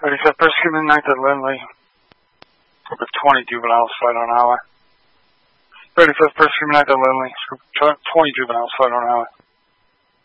35th Persecuted Night at Lindley. Group of 20 juveniles fled on highway. 35th Persecuted Night at Lindley. Group of 20 juveniles fled on highway.